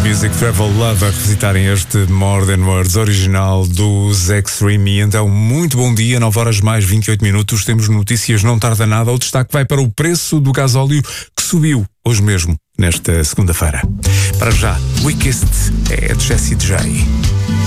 Music Travel Love a revisitarem este More Than Words original dos Extreme. Então, muito bom dia, 9 horas mais 28 minutos. Temos notícias, não tarda nada. O destaque vai para o preço do gasóleo que subiu hoje mesmo, nesta segunda-feira. Para já, Weakest é de Jessie J.